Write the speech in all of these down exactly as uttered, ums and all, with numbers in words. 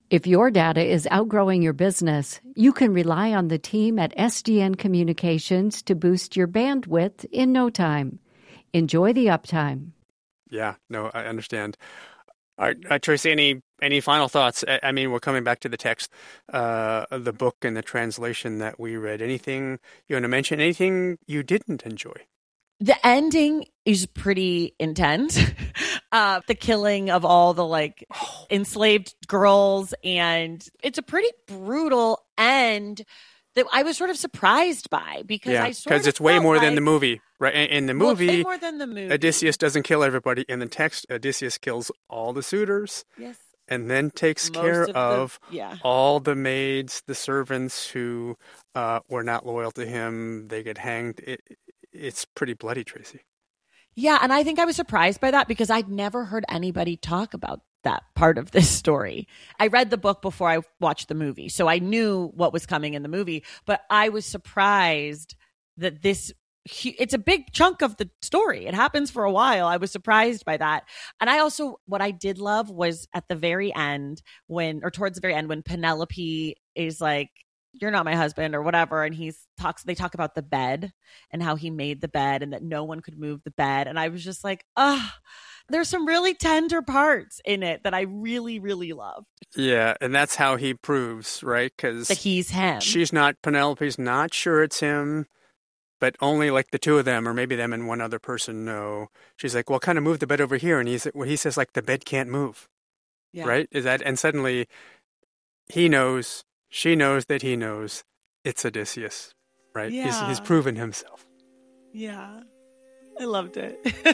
If your data is outgrowing your business, you can rely on the team at S D N Communications to boost your bandwidth in no time. Enjoy the uptime. Yeah, no, I understand. All right, uh, Tracy, any any final thoughts? I, I mean, we're coming back to the text, uh, of the book and the translation that we read. Anything you want to mention? Anything you didn't enjoy? The ending is pretty intense. uh, the killing of all the like enslaved girls, and it's a pretty brutal end that I was sort of surprised by because yeah, I sort of because it's way more like, than the movie, right? In, in the well, movie, way more than the movie, Odysseus doesn't kill everybody. In the text, Odysseus kills all the suitors. Yes. And then takes Most care of, the, of yeah. all the maids, the servants who uh, were not loyal to him. They get hanged. It, it's pretty bloody, Tracy. Yeah, and I think I was surprised by that because I'd never heard anybody talk about that part of this story. I read the book before I watched the movie, so I knew what was coming in the movie, but I was surprised that this it's a big chunk of the story. It happens for a while. I was surprised by that. And I also, what I did love was at the very end when, or towards the very end when Penelope is like, you're not my husband or whatever. And he's talks, they talk about the bed and how he made the bed and that no one could move the bed. And I was just like, ah, oh, there's some really tender parts in it that I really, really loved. Yeah. And that's how he proves, right? Because that he's him. She's not, Penelope's not sure it's him. But only like the two of them, or maybe them and one other person know. She's like, well, kind of move the bed over here. And he's, well, he says, like, the bed can't move. Yeah. Right? Is that, and suddenly he knows, she knows that he knows it's Odysseus. Right? Yeah. He's, he's proven himself. Yeah. I loved it.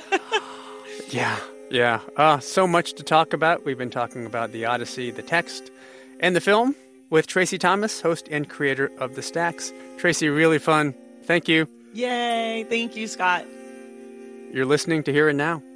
yeah. Yeah. Uh, so much to talk about. We've been talking about the Odyssey, the text, and the film with Tracy Thomas, host and creator of The Stacks. Tracy, really fun. Thank you. Yay. Thank you, Scott. You're listening to Here and Now.